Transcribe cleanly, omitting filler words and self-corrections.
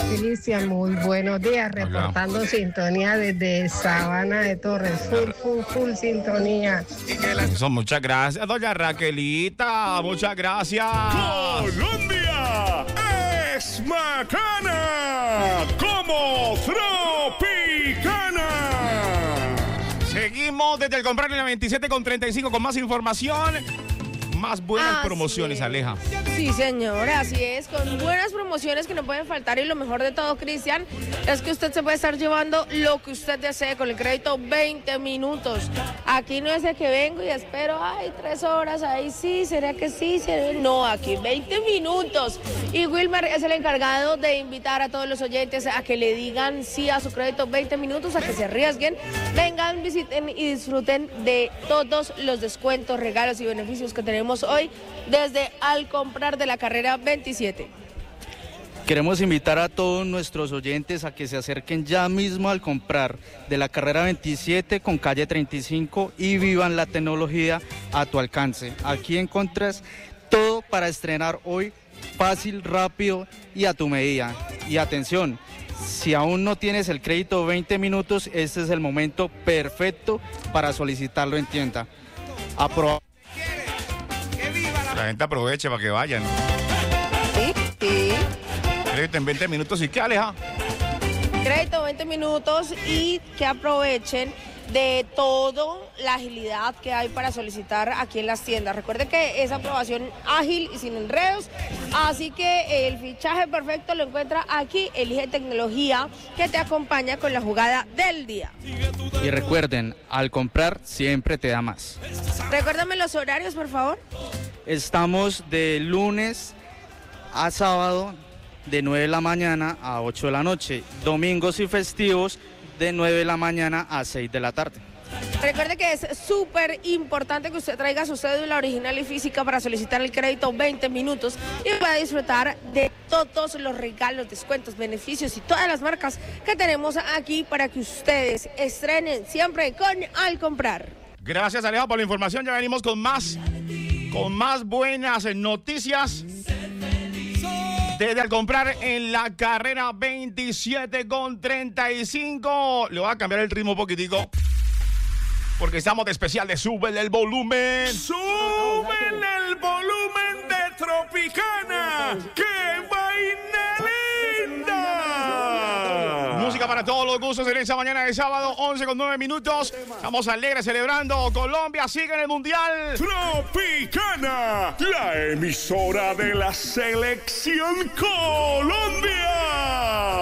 Cristian, muy buenos días, reportando sintonía desde Sabana de Torres, full sintonía. Eso, muchas gracias, doña Raquelita, muchas gracias. Colombia es bacana como Tropicana. Seguimos desde el comprar en la 27:35 con más información. Más buenas promociones, Aleja. Sí, señora, así es, con buenas promociones que no pueden faltar, y lo mejor de todo, Cristian, es que usted se puede estar llevando lo que usted desee con el crédito 20 minutos. Aquí no es de que vengo y espero, 3 horas, ahí sí, ¿será que sí? No, aquí 20 minutos. Y Wilmer es el encargado de invitar a todos los oyentes a que le digan sí a su crédito 20 minutos, a que se arriesguen, vengan, visiten y disfruten de todos los descuentos, regalos y beneficios que tenemos hoy desde Al Comprar de la carrera 27. Queremos invitar a todos nuestros oyentes a que se acerquen ya mismo Al Comprar de la carrera 27 con calle 35 y vivan la tecnología a tu alcance. Aquí encuentras todo para estrenar hoy, fácil, rápido y a tu medida. Y atención, si aún no tienes el crédito 20 minutos, este es el momento perfecto para solicitarlo en tienda. La gente aproveche para que vayan. Sí. Crédito en 20 minutos, ¿y qué, Aleja? Crédito 20 minutos y que aprovechen de toda la agilidad que hay para solicitar aquí en las tiendas. Recuerde que es aprobación ágil y sin enredos, así que el fichaje perfecto lo encuentra aquí. Elige tecnología que te acompaña con la jugada del día. Y recuerden, Al Comprar siempre te da más. Recuérdame los horarios, por favor. Estamos de lunes a sábado de 9 de la mañana a 8 de la noche, domingos y festivos de 9 de la mañana a 6 de la tarde. Recuerde que es súper importante que usted traiga su cédula original y física para solicitar el crédito 20 minutos y pueda disfrutar de todos los regalos, descuentos, beneficios y todas las marcas que tenemos aquí para que ustedes estrenen siempre con Al Comprar. Gracias, Aleja, por la información. Ya venimos con más buenas noticias. Desde Al Comprar en la carrera 27:35. Le voy a cambiar el ritmo un poquitico, porque estamos de especial de Súbele el volumen. ¡Suben el volumen de Tropicana! ¡Qué vaina linda! Música para todos los gustos en esta mañana de sábado, 11:09. Estamos alegres celebrando. Colombia sigue en el Mundial. Tropicana, la emisora de la Selección Colombia.